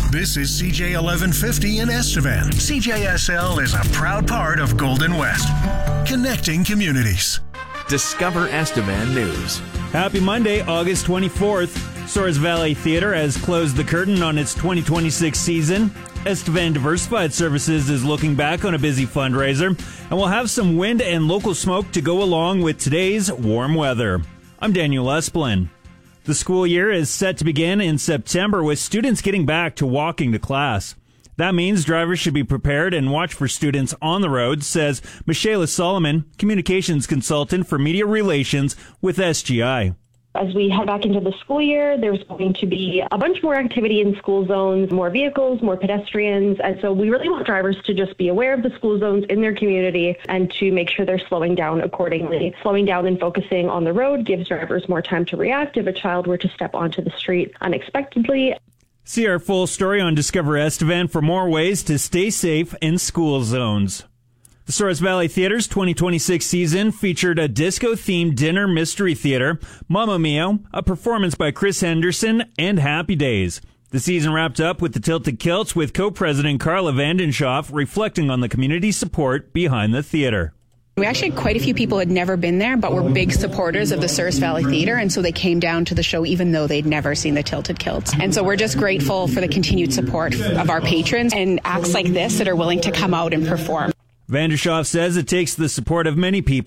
This is CJ 1150 in Estevan. CJSL is a proud part of Golden West, connecting communities. Discover Estevan News. Happy Monday, August 24th. Soares Valley Theater has closed the curtain on its 2026 season. Estevan Diversified Services is looking back on a busy fundraiser, and we'll have some wind and local smoke to go along with today's warm weather. I'm Daniel Esplin. The school year is set to begin in September with students getting back to walking to class. That means drivers should be prepared and watch for students on the road, says Michaela Solomon, communications consultant for media relations with SGI. As we head back into the school year, there's going to be a bunch more activity in school zones, more vehicles, more pedestrians. And so we really want drivers to just be aware of the school zones in their community and to make sure they're slowing down accordingly. Slowing down and focusing on the road gives drivers more time to react if a child were to step onto the street unexpectedly. See our full story on Discover Estevan for more ways to stay safe in school zones. The Soares Valley Theater's 2026 season featured a disco-themed dinner mystery theater, Mamma Mia, a performance by Chris Henderson, and Happy Days. The season wrapped up with the Tilted Kilts with co-president Carla Vandenshoff reflecting on the community support behind the theater. We actually had quite a few people who had never been there, but were big supporters of the Soares Valley Theater, and so they came down to the show even though they'd never seen the Tilted Kilts. And so we're just grateful for the continued support of our patrons and acts like this that are willing to come out and perform. Vandenshoff says it takes the support of many people